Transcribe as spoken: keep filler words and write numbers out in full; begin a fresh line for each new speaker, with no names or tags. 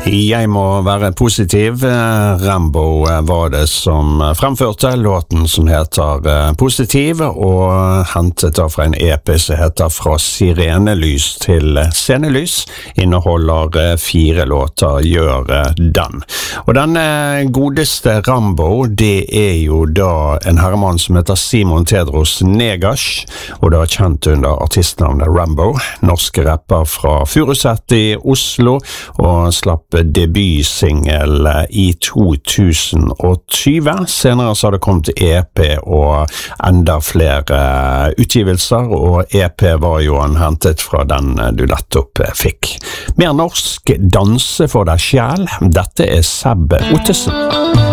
Jeg må være positiv. Rambo var det som fremførte låten som heter Positiv, og hentet da fra en E P som heter Fra Sirenelys til Scenelys. Inneholder fire låter, gjør den. Og den godeste Rambo, det er jo da en herremann som heter Simon Tedros Negash, og det er kjent under artistnavnet Rambo, norske rapper fra Furuset i Oslo, og slapp debutsingel i to tusen og tjue. Senere så har det kommet E P og enda flere utgivelser, og E P var jo han hentet fra den du nettopp fikk. Mer norsk, danse for deg sjæl. Dette er Sebbe Ottesen.